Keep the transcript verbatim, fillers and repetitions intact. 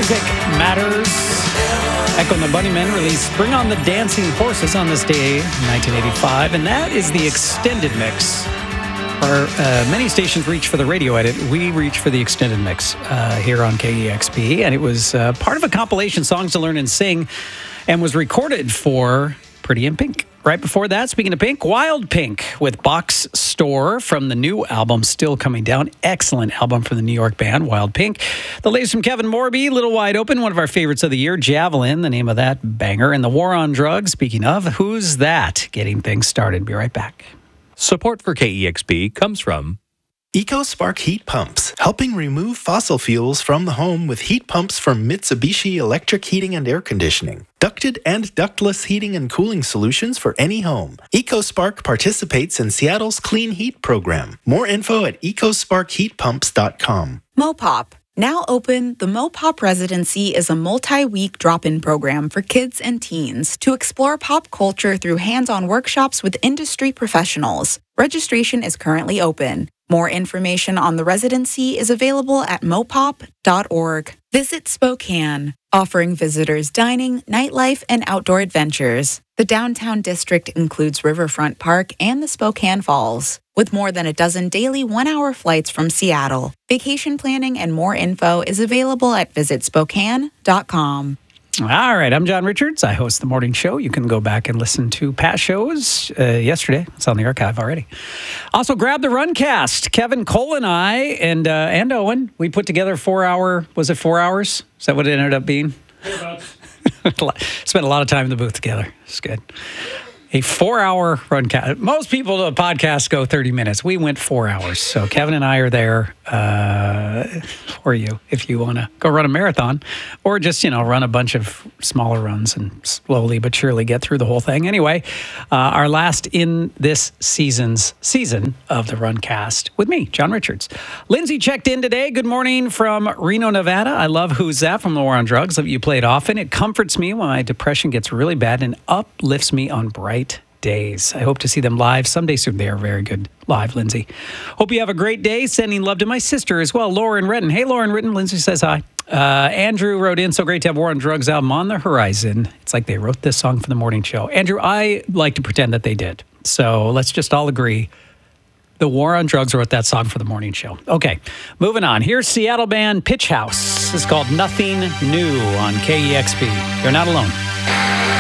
Music Matters. Echo and the Bunnymen released Bring on the Dancing Horses on this day, nineteen eighty-five, and that is the extended mix. Our, uh, many stations reach for the radio edit. We reach for the extended mix uh, here on K E X P, and it was uh, part of a compilation, Songs to Learn and Sing, and was recorded for Pretty in Pink. Right before that, speaking of Pink, Wild Pink with Box Store from the new album, Still Coming Down. Excellent album from the New York band, Wild Pink. The latest from Kevin Morby, Little Wide Open, one of our favorites of the year, Javelin, the name of that banger. And the War on Drugs, speaking of, Who's That? Getting things started. Be right back. Support for K E X P comes from EcoSpark Heat Pumps, helping remove fossil fuels from the home with heat pumps from Mitsubishi Electric Heating and Air Conditioning. Ducted and ductless heating and cooling solutions for any home. EcoSpark participates in Seattle's Clean Heat program. More info at ecospark heat pumps dot com. Mopop. Now open, the Mopop Residency is a multi-week drop-in program for kids and teens to explore pop culture through hands-on workshops with industry professionals. Registration is currently open. More information on the residency is available at mopop dot org. Visit Spokane, offering visitors dining, nightlife, and outdoor adventures. The downtown district includes Riverfront Park and the Spokane Falls, with more than a dozen daily one-hour flights from Seattle. Vacation planning and more info is available at visit spokane dot com. All right, I'm John Richards. I host the morning show. You can go back and listen to past shows uh, yesterday. It's on the archive already. Also, grab the Runcast. Kevin, Cole, and I, and uh, and Owen, we put together four hour, was it four hours? Is that what it ended up being? Spent a lot of time in the booth together. It's good. A four-hour Runcast. Most people to a podcast go thirty minutes. We went four hours. So Kevin and I are there uh, for you if you want to go run a marathon or just, you know, run a bunch of smaller runs and slowly but surely get through the whole thing. Anyway, uh, our last in this season's season of the Runcast with me, John Richards. Lindsay checked in today. Good morning from Reno, Nevada. I love Who's That from the War on Drugs that you played often. It comforts me when my depression gets really bad and uplifts me on bright days. I hope to see them live someday soon. They are very good live, Lindsay. Hope you have a great day. Sending love to my sister as well, Lauren Redden. Hey, Lauren Redden. Lindsay says hi. Uh, Andrew wrote in, so great to have War on Drugs album on the horizon. It's like they wrote this song for the morning show. Andrew, I like to pretend that they did. So let's just all agree the War on Drugs wrote that song for the morning show. Okay, moving on. Here's Seattle band Pitch House. It's called Nothing New on K E X P. You're not alone.